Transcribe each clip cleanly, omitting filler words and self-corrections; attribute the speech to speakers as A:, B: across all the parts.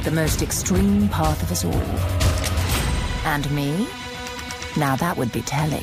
A: the most extreme path of us all. And me? Now that would be telling.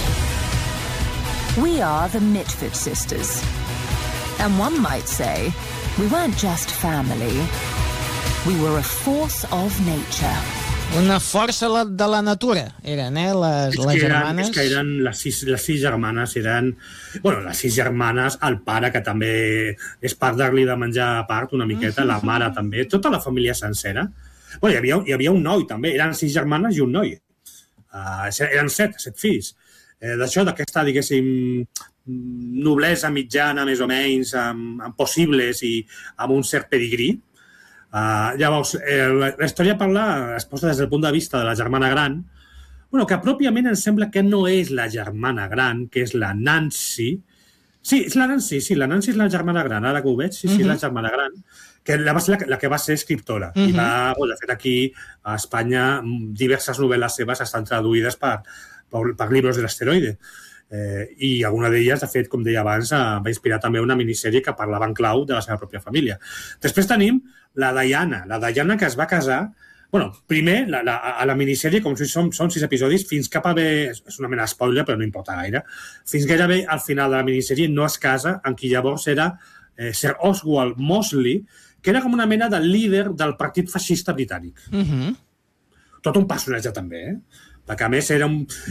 A: We are the Mitford sisters. And one might say, we weren't just family. We were a force of nature.
B: Una força de la natura, eren, les germanes?
C: És que eren les sis germanes, eren... Bueno, les sis germanes, el pare, que també és part dar-li de menjar a part una miqueta, la mare també, tota la família sencera. Bueno, hi havia un noi, també, eren 6 germanes i un noi. Eren 7 fills. D'això, d'aquesta, diguéssim, noblesa mitjana, més o menys, amb possibles i amb un cert pedigrí. Llavors, la història es posa des del punt de vista de la germana gran, que pròpiament em sembla que no és la germana gran, que és la Nancy. Sí, és la Nancy, la Nancy és la germana gran, ara que ho veig, sí, és la germana gran, que va ser la que va ser escriptora. I va, de fet, aquí a Espanya, diverses novel·les seves estan traduïdes per llibres de l'asteroide. I alguna d'elles, de fet, com deia abans, va inspirar també una minissèrie que parlava en clau de la seva pròpia família. Després tenim la Diana que es va casar... Bueno, primer, a la minissèrie, com són 6 episodis, fins cap a haver... És una mena de spoiler, però no importa gaire. Fins gairebé al final de la minissèrie no es casa amb qui llavors era Sir Oswald Mosley, que era com una mena de líder del partit feixista britànic. Tot un personatge també, perquè a més era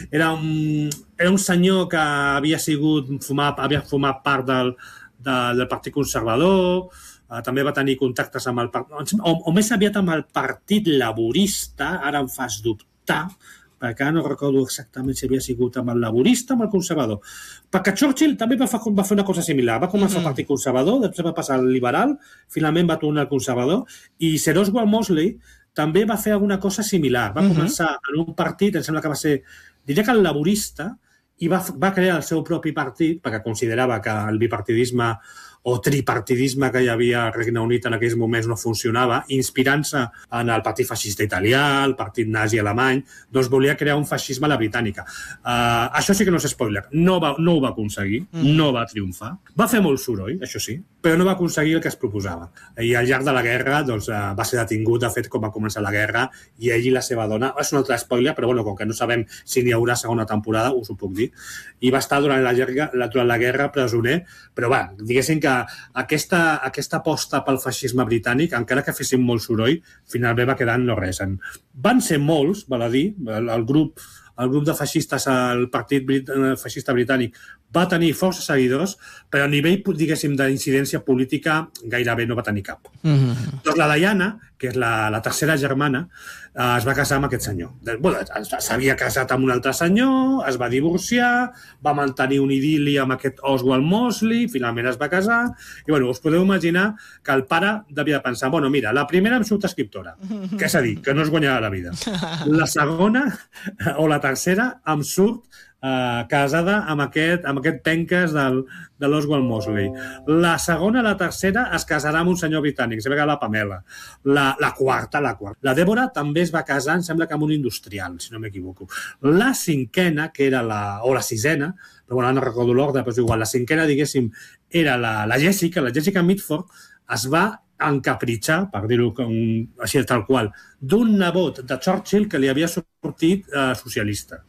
C: un senyor que havia format part del Partit Conservador, també va tenir contactes amb el partit, o més aviat amb el Partit Laborista, ara em fas dubtar, perquè ara no recordo exactament si havia sigut amb el Laborista o amb el Conservador. Perquè Churchill també va fer una cosa similar, va començar el Partit Conservador, després va passar al Liberal, finalment va tornar al Conservador, i Sir Oswald Mosley també va fer alguna cosa similar. Va començar en un partit, em sembla que va ser, diria que el Laborista, i va crear el seu propi partit, perquè considerava que el bipartidisme o tripartidisme que hi havia al Regne Unit en aquells moments no funcionava, inspirant-se en el partit feixista italià, el partit nazi alemany, doncs volia crear un feixisme a la britànica. Això sí que no és spoiler. No ho va aconseguir, no va triomfar. Va fer molt soroll, això sí, però no va aconseguir el que es proposava. I al llarg de la guerra va ser detingut, de fet, com va començar la guerra, i ell i la seva dona... És un altre spoiler, però com que no sabem si n'hi haurà segona temporada, us ho puc dir, i va estar durant la guerra presoner, però diguéssim que aquesta aposta pel feixisme britànic, encara que fessin molt soroll, finalment va quedar en no res. Van ser molts, val a dir, el grup de feixistes al Partit Feixista Britànic va tenir força seguidors, però a nivell, diguéssim, d'incidència política gairebé no va tenir cap. Doncs la Diana, que és la tercera germana, es va casar amb aquest senyor. S'havia casat amb un altre senyor, es va divorciar, va mantenir un idil·li amb aquest Oswald Mosley, finalment es va casar, i us podeu imaginar que el pare devia pensar, mira, la primera em surt escriptora, que és a dir, que no es guanyarà la vida. La segona o la tercera em surt casada amb aquest penques de l'Oswald Mosley. La segona, la tercera, es casarà amb un senyor britànic, sembla que la Pamela. La quarta. La Débora també es va casar, em sembla que amb un industrial, si no m'equivoco. La cinquena, que era o la sisena, però ara no recordo l'ordre, però és igual, la cinquena, diguéssim, era la Jessica Mitford, es va encapritxar, per dir-ho així tal qual, d'un nebot de Churchill que li havia sortit socialista.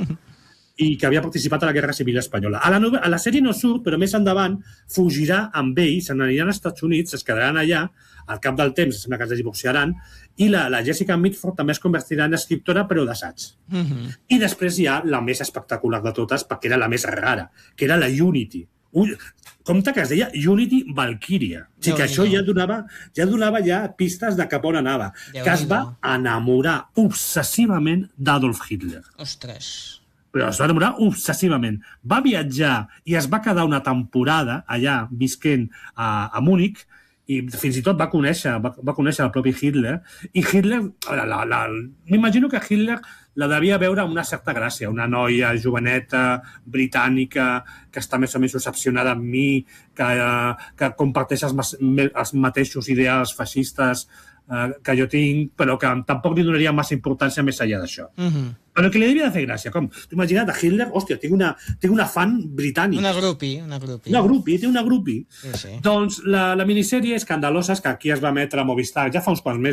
C: I que havia participat a la Guerra Civil Espanyola. A la sèrie no surt, però més endavant fugirà amb ell, se n'aniran als Estats Units, es quedaran allà, al cap del temps, sembla que es divorciaran, i la Jessica Mitford també es convertirà en escriptora, però d'assaig. I després hi ha la més espectacular de totes, perquè era la més rara, que era la Unity. Compte que es deia Unity Valkyria. O sigui que això ja donava pistes de cap on anava. Que es va enamorar obsessivament d'Adolf Hitler.
B: Ostres...
C: però es va enamorar obsessivament. Va viatjar i es va quedar una temporada allà visquent a Múnich i fins i tot va conèixer el propi Hitler. I Hitler, m'imagino que Hitler la devia veure amb una certa gràcia, una noia joveneta, britànica, que està més o menys obsessionada amb mi, que comparteix els mateixos ideals feixistes que jo tinc, però que tampoc li donaria massa importància més enllà d'això. Però que li devia de fer gràcia. Com? T'ho imagina't, a Hitler, hòstia, tinc una fan britànica.
B: Una grupi.
C: Té una grupi. Doncs la minissèrie Escandaloses, que aquí es va emetre a Movistar ja fa uns quants mesos,